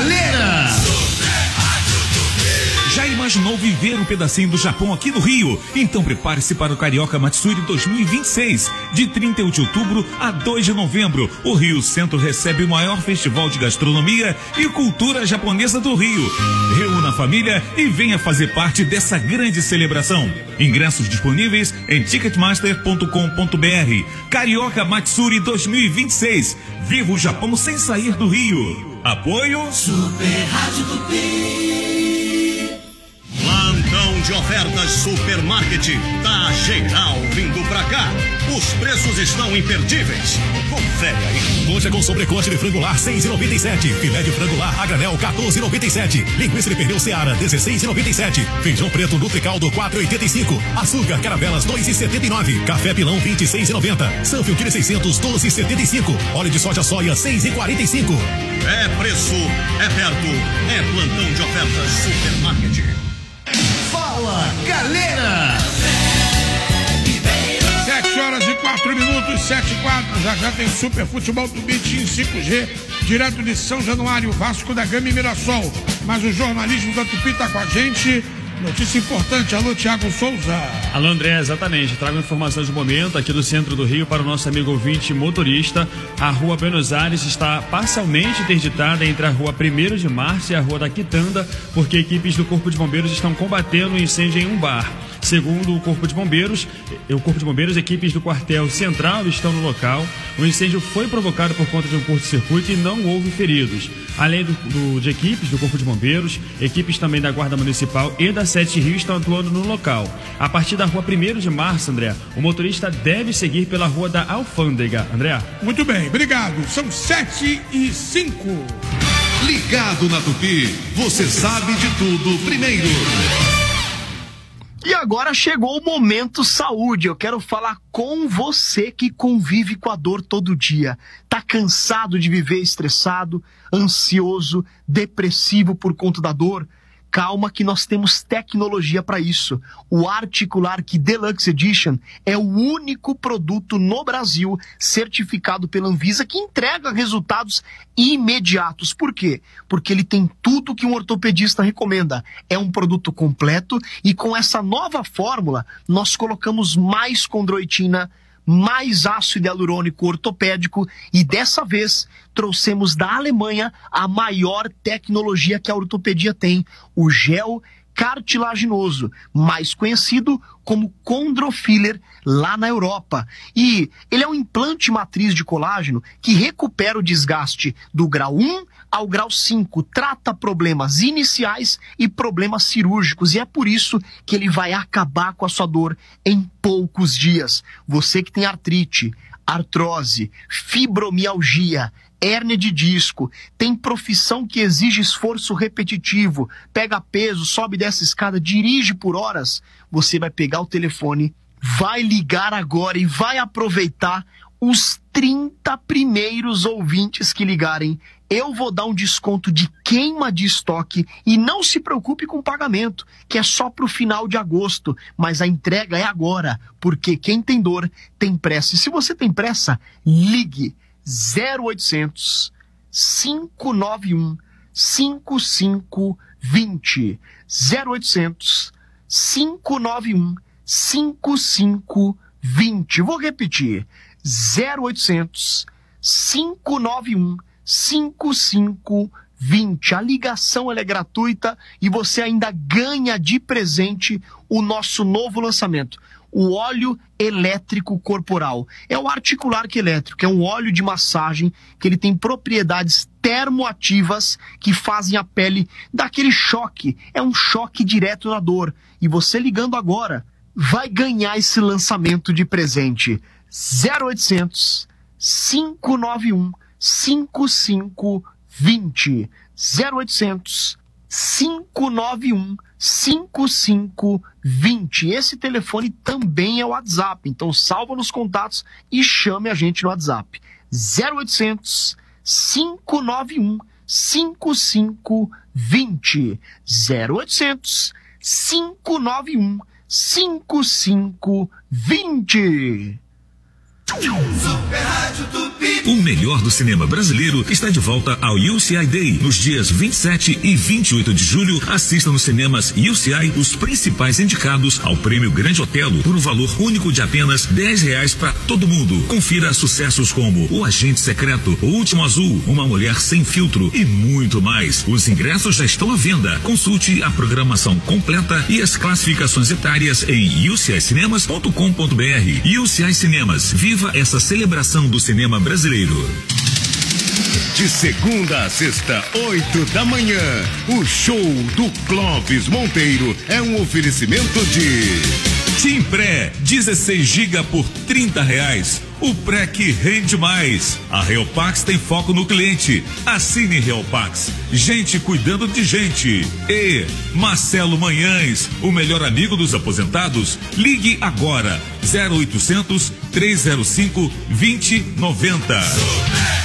galera! Já imaginou viver um pedacinho do Japão aqui no Rio? Então prepare-se para o Carioca Matsuri 2026. De 31 de outubro a 2 de novembro, o Rio Centro recebe o maior festival de gastronomia e cultura japonesa do Rio. Reúna a família e venha fazer parte dessa grande celebração. Ingressos disponíveis em ticketmaster.com.br. Carioca Matsuri 2026. Viva o Japão sem sair do Rio. Apoio Super Rádio Tupi. Plantão de ofertas Supermarket. Tá geral vindo pra cá. Os preços estão imperdíveis. Confere aí. Coxa com sobrecoxa de frango lar 6,97. Filé de frango lar a granel 14,97. Linguiça de pernil Seara 16,97. Feijão preto Nutricaldo 4,85. Açúcar Caravelas 2,79. Café Pilão 26,90. Sanfio Kine 600 12,75. Óleo de soja R$6,45. É preço, é perto, é plantão de ofertas Supermarket. Fala, galera! 7h04, 7h04, já tem Super Futebol Tupi em 5G, direto de São Januário, Vasco da Gama e Mirassol. Mas o jornalismo da Tupi tá com a gente. Notícia importante, alô Thiago Souza. Alô André, exatamente, trago informações do momento aqui do centro do Rio para o nosso amigo ouvinte motorista. A rua Buenos Aires está parcialmente interditada entre a rua 1º de Março e a rua da Quitanda, porque equipes do Corpo de Bombeiros estão combatendo o incêndio em um bar. Segundo o Corpo de Bombeiros, equipes do quartel central estão no local. O incêndio foi provocado por conta de um curto-circuito e não houve feridos. Além de equipes do Corpo de Bombeiros, equipes também da Guarda Municipal e da Sete Rio estão atuando no local. A partir da rua 1º de Março, André, o motorista deve seguir pela rua da Alfândega. André? Muito bem, obrigado. São 7h05. Ligado na Tupi, você sabe de tudo primeiro. E agora chegou o Momento Saúde. Eu quero falar com você que convive com a dor todo dia. Tá cansado de viver estressado, ansioso, depressivo por conta da dor? Calma que nós temos tecnologia para isso. O Articular Key Deluxe Edition é o único produto no Brasil certificado pela Anvisa que entrega resultados imediatos. Por quê? Porque ele tem tudo que um ortopedista recomenda. É um produto completo e com essa nova fórmula nós colocamos mais condroitina, mais ácido hialurônico ortopédico e dessa vez trouxemos da Alemanha a maior tecnologia que a ortopedia tem, o gel cartilaginoso, mais conhecido como Chondrofiller lá na Europa. E ele é um implante matriz de colágeno que recupera o desgaste do grau 1 ao grau 5, trata problemas iniciais e problemas cirúrgicos, e é por isso que ele vai acabar com a sua dor em poucos dias. Você que tem artrite, artrose, fibromialgia, hérnia de disco, tem profissão que exige esforço repetitivo, pega peso, sobe dessa escada, dirige por horas, você vai pegar o telefone, vai ligar agora e vai aproveitar os 30 primeiros ouvintes que ligarem. Eu vou dar um desconto de queima de estoque e não se preocupe com o pagamento, que é só para o final de agosto, mas a entrega é agora, porque quem tem dor tem pressa. E se você tem pressa, ligue 0800 591 5520 0800 591 5520. Vou repetir: 0800 591 5520. A ligação ela é gratuita e você ainda ganha de presente o nosso novo lançamento, o óleo elétrico corporal. É o Articular Key elétrico, é um óleo de massagem que ele tem propriedades termoativas que fazem a pele dar aquele choque. É um choque direto na dor. E você ligando agora vai ganhar esse lançamento de presente. 0800 591 5520. 0800 591 5520. Esse telefone também é o WhatsApp, então salva nos contatos e chame a gente no WhatsApp. 0800 591 5520. 0800 591 5520. Super Rádio Tupi. O melhor do cinema brasileiro está de volta ao UCI Day. Nos dias 27 e 28 de julho, assista nos cinemas UCI os principais indicados ao Prêmio Grande Otelo por um valor único de apenas R$10 para todo mundo. Confira sucessos como O Agente Secreto, O Último Azul, Uma Mulher Sem Filtro e muito mais. Os ingressos já estão à venda. Consulte a programação completa e as classificações etárias em ucicinemas.com.br. UCI Cinemas, viva essa celebração do cinema brasileiro. De segunda a sexta, 8 da manhã, o show do Clóvis Monteiro é um oferecimento de Tim Pré, 16 GB por R$30. O Pré que rende mais. A Realpax tem foco no cliente. Assine Realpax. Gente cuidando de gente. E Marcelo Manhães, o melhor amigo dos aposentados. Ligue agora. 0800 305 2090.